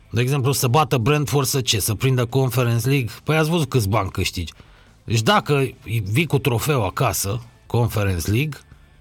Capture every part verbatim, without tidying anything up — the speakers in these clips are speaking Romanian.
De exemplu, să bată Brentford să ce? Să prindă Conference League? Păi ați văzut câți bani câștigi. Deci dacă vii cu trofeu acasă, Conference League,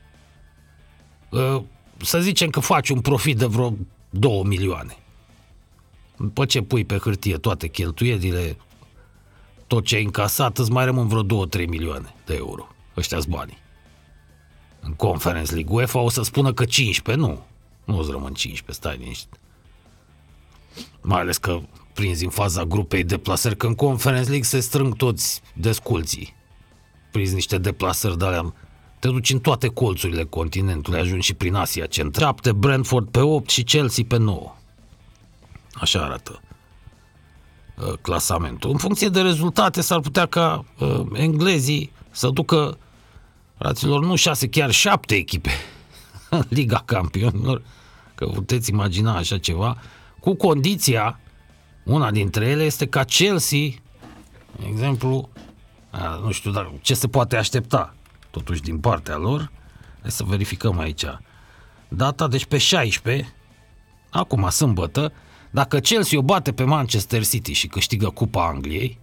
să zicem că faci un profit de vreo două milioane. După ce pui pe hârtie toate cheltuielile, tot ce ai încasat, îți mai rămân vreo două trei milioane de euro. Ăștia-s banii. În Conference League UEFA o să spună că cincisprezece, nu. Nu îți rămân cincisprezece, stai liniștit. Mai ales că prinzi în faza grupei deplasări, că în Conference League se strâng toți desculții. Prinzi niște deplasări de alea, te duci în toate colțurile continentului, ajungi și prin Asia Centrală. șapte, Brentford pe opt și Chelsea pe nouă. Așa arată uh, clasamentul. În funcție de rezultate s-ar putea ca uh, englezii să ducă, fraților, nu șase, chiar șapte echipe în Liga Campionilor, că puteți imagina așa ceva, cu condiția, una dintre ele este ca Chelsea, de exemplu, a, nu știu dar, ce se poate aștepta totuși din partea lor. Hai să verificăm aici data, deci pe șaisprezece, acum sâmbătă, dacă Chelsea o bate pe Manchester City și câștigă Cupa Angliei,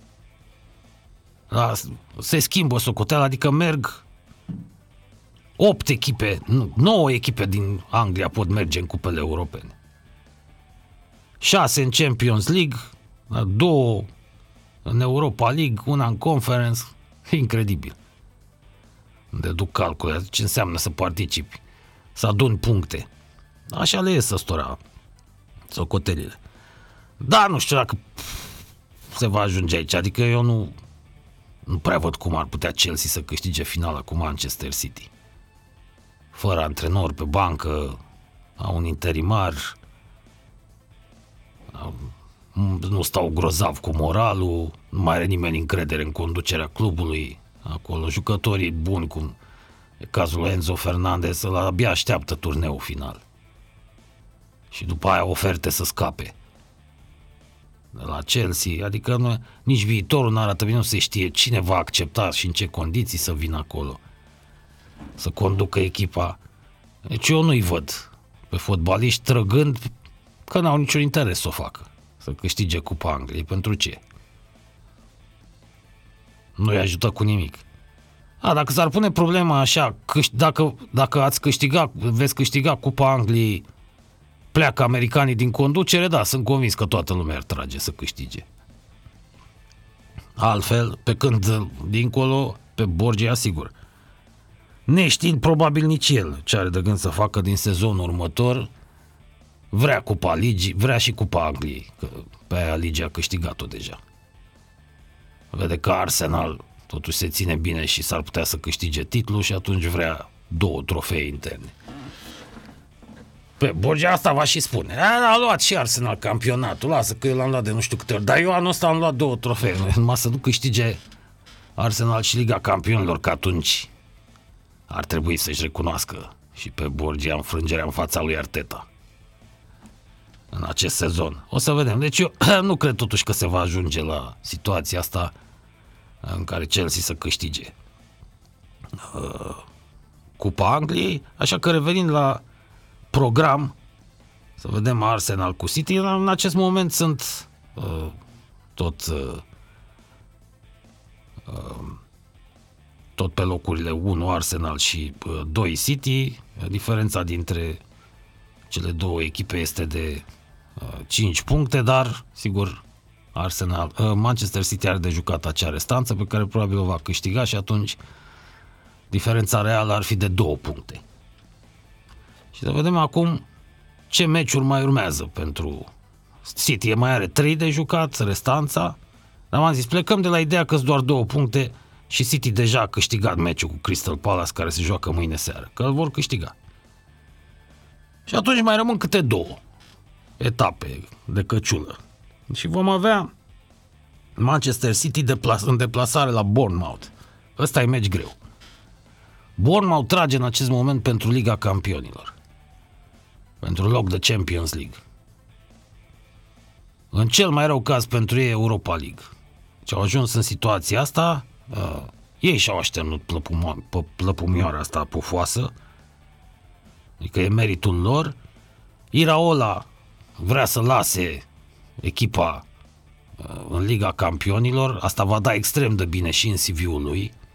da, se schimbă socoteala, adică merg opt echipe, nu, nouă echipe din Anglia pot merge în cupele europene. șase în Champions League, două în Europa League, una în Conference, incredibil. De duc calcule, ce înseamnă să participi, să aduni puncte. Așa le ies ăstora socotelile. Da, nu știu dacă se va ajunge aici, adică eu nu, nu prea văd cum ar putea Chelsea să câștige finala cu Manchester City. Fără antrenor pe bancă, a un interimar, nu stau grozav cu moralul, nu mai are nimeni încredere în conducerea clubului, acolo jucătorii buni, cum e cazul Enzo Fernandez, ăla abia așteaptă turneul final. Și după aia oferte să scape de la Chelsea, adică nu, nici viitorul nu arată bine, nu se știe cine va accepta și în ce condiții să vină acolo, să conducă echipa. Deci eu nu-i văd pe fotbaliști trăgând, că n-au niciun interes să o facă, să câștige Cupa Angliei. Pentru ce? Nu-i ajută cu nimic. A, dacă s-ar pune problema așa, dacă, dacă ați câștiga, veți câștiga Cupa Angliei, pleacă americanii din conducere, da, sunt convins că toată lumea ar trage să câștige. Altfel, pe când dincolo, pe Borgia, sigur. Neștiind probabil nici el ce are de gând să facă din sezonul următor, vrea Cupa Ligii, vrea și Cupa Angliei, că pe aia Ligia a câștigat-o deja. Vede că Arsenal totuși se ține bine și s-ar putea să câștige titlul și atunci vrea două trofee interne. Pe Borgia asta va și spune. A, a luat și Arsenal campionatul, lasă că eu l-am luat de nu știu câte ori, dar eu anul ăsta am luat două trofee, numai să nu câștige Arsenal și Liga Campionilor, că atunci ar trebui să-și recunoască și pe Borgia înfrângerea în fața lui Arteta în acest sezon. O să vedem. Deci eu nu cred totuși că se va ajunge la situația asta în care Chelsea să câștige uh, Cupa Angliei, așa că revenind la program, să vedem Arsenal cu City. În acest moment sunt uh, tot uh, uh, tot pe locurile unu Arsenal și uh, doi City. Diferența dintre cele două echipe este de uh, cinci puncte, dar sigur Arsenal, uh, Manchester City are de jucat acea restanță pe care probabil o va câștiga și atunci diferența reală ar fi de două puncte. Și să vedem acum ce meciuri mai urmează pentru City. Mai are trei de jucat, restanța, dar m-am zis, plecăm de la ideea că sunt doar două puncte și City deja a câștigat meciul cu Crystal Palace care se joacă mâine seară, că îl vor câștiga. Și atunci mai rămân câte două etape de căciulă. Și vom avea Manchester City deplas- în deplasare la Bournemouth. Ăsta e meci greu. Bournemouth trage în acest moment pentru Liga Campionilor, pentru loc de Champions League. În cel mai rău caz pentru ei Europa League. Ce au ajuns în situația asta, uh, ei și-au așternut plăpumo- plăpumioara asta pufoasă, adică e meritul lor. Iraola vrea să lase echipa în Liga Campionilor, asta va da extrem de bine și în C V-ul lui.